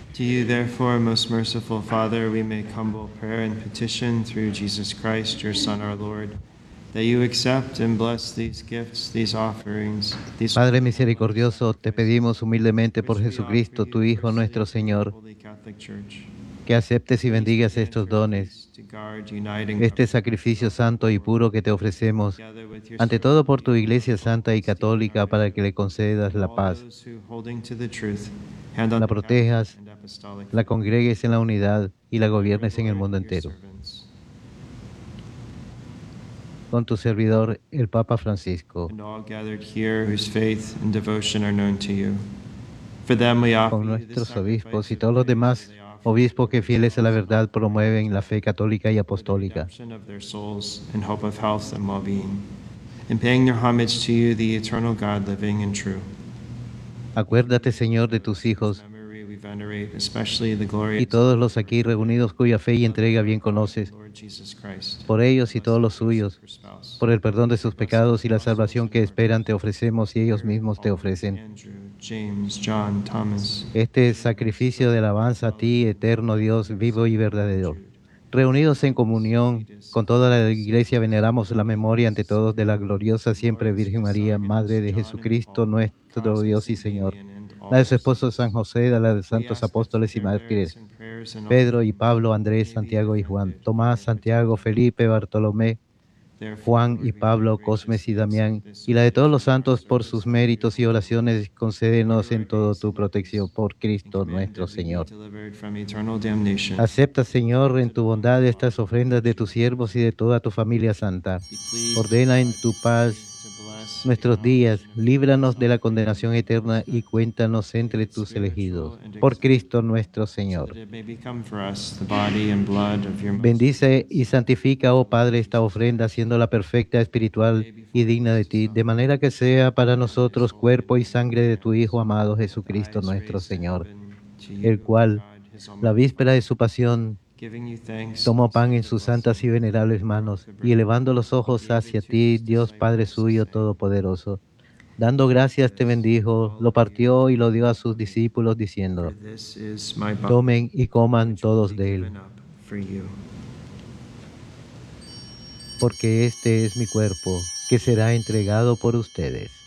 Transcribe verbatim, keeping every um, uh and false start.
To you, therefore, most merciful Father, we make humble prayer and petition through Jesus Christ, your Son, our Lord, that you accept and bless these gifts, these offerings, these Padre misericordioso, te pedimos humildemente por which we offer Jesucristo, you tu for Hijo, nuestro sake of the Señor, Holy Catholic Church. que aceptes y Please bendigas grant estos your dones, grace to guard, unite, and este cover sacrificio yourself, santo y O Lord, puro que te ofrecemos, together with your ante servant, todo por tu the Iglesia Honorable Santa y Stephen Católica, para Harding, que le concedas and la all paz, those who, holding to the truth, hand on la the Catholic protejas, and Apostolic la faith. congregues en la unidad y la Honor, O gobiernes en el Lord, mundo your entero. servants, Con tu servidor, el Papa Francisco, and all gathered here whose faith and devotion are known to you. For them we offer con you this nuestros obispos sacrifice y of todos los praise, for demás they offer obispos before que your fieles a la thrones verdad promueven la fe católica y for the apostólica. redemption of their souls and hope of health and well-being, and paying their homage to you, the eternal God, living and true. Acuérdate, Señor, de tus hijos Memory we venerate, especially the y glorious todos los aquí reunidos cuya fe y entrega bien conoces, Lord Jesus Christ. por ellos y todos los suyos, Her spouse, por el perdón de sus pecados y la salvación que esperan, te ofrecemos y ellos mismos te ofrecen. Andrew, James, John, Thomas, Este sacrificio de alabanza a ti, eterno Dios, vivo y verdadero. Reunidos en comunión con toda la Iglesia, veneramos la memoria ante todos de la gloriosa siempre Virgen María, Madre de Jesucristo, nuestro Dios y Señor, la de su esposo San José, de la de santos apóstoles y mártires, Pedro y Pablo, Andrés, Santiago y Juan, Tomás, Santiago, Felipe, Bartolomé, Juan y Pablo, Cosmes y Damián, y la de todos los santos, por sus méritos y oraciones, concédenos en todo tu protección por Cristo nuestro Señor. Acepta, Señor, en tu bondad estas ofrendas de tus siervos y de toda tu familia santa. Ordena en tu paz nuestros días, líbranos de la condenación eterna y cuéntanos entre tus elegidos. Por Cristo nuestro Señor. Bendice y santifica, oh Padre, esta ofrenda, haciéndola perfecta, espiritual y digna de ti, de manera que sea para nosotros cuerpo y sangre de tu Hijo amado Jesucristo nuestro Señor, el cual, la víspera de su pasión, tomó pan en sus santas y venerables manos, y elevando los ojos hacia ti, Dios Padre suyo todopoderoso, dando gracias te bendijo, lo partió y lo dio a sus discípulos, diciendo: tomen y coman todos de él, porque este es mi cuerpo, que será entregado por ustedes.